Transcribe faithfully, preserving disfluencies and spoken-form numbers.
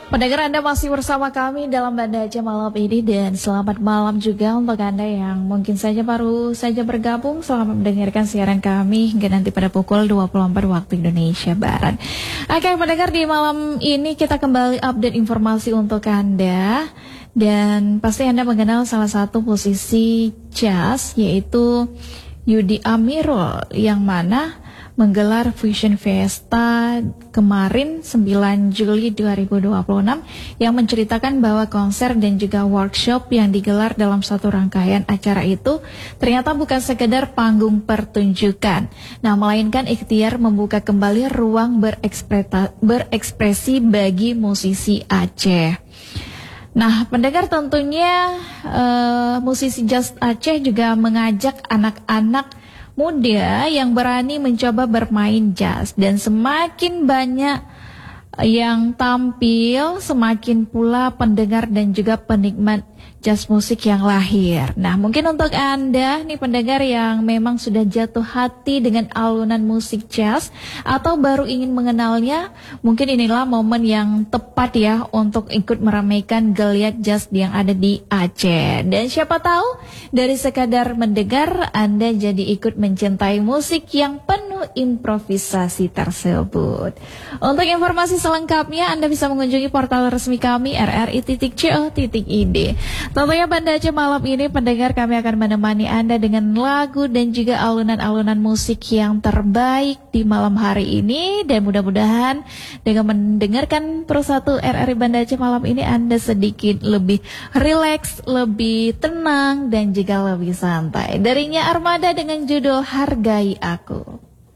Pendengar, Anda masih bersama kami dalam Banda Aceh malam ini, dan selamat malam juga untuk Anda yang mungkin saja baru saja bergabung. Selamat mendengarkan siaran kami hingga nanti pada pukul dua puluh empat waktu Indonesia Barat. Oke pendengar, di malam ini kita kembali update informasi untuk Anda. Dan pasti Anda mengenal salah satu musisi jazz, yaitu Yudi Amirul, yang mana menggelar Fusion Fiesta kemarin sembilan Juli dua ribu dua puluh enam, yang menceritakan bahwa konser dan juga workshop yang digelar dalam satu rangkaian acara itu ternyata bukan sekedar panggung pertunjukan, nah melainkan ikhtiar membuka kembali ruang berekspresi bagi musisi Aceh. Nah, pendengar, tentunya uh, musisi jazz Aceh juga mengajak anak-anak muda yang berani mencoba bermain jazz, dan semakin banyak yang tampil, semakin pula pendengar dan juga penikmat jazz musik yang lahir. Nah, mungkin untuk Anda nih pendengar yang memang sudah jatuh hati dengan alunan musik jazz atau baru ingin mengenalnya, mungkin inilah momen yang tepat ya untuk ikut meramaikan geliat jazz yang ada di Aceh. Dan siapa tahu dari sekadar mendengar Anda jadi ikut mencintai musik yang penuh improvisasi tersebut. Untuk informasi selengkapnya Anda bisa mengunjungi portal resmi kami r r i titik co titik i d. Tentunya Banda Aceh malam ini pendengar, kami akan menemani Anda dengan lagu dan juga alunan-alunan musik yang terbaik di malam hari ini. Dan mudah-mudahan dengan mendengarkan persatu R R I Banda Aceh malam ini Anda sedikit lebih rileks, lebih tenang dan juga lebih santai. Darinya Armada dengan judul Hargai Aku.